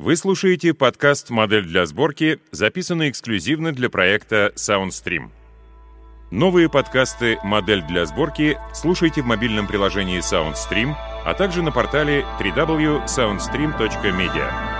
Вы слушаете подкаст «Модель для сборки», записанный эксклюзивно для проекта SoundStream. Новые подкасты «Модель для сборки» слушайте в мобильном приложении SoundStream, а также на портале www.soundstream.media.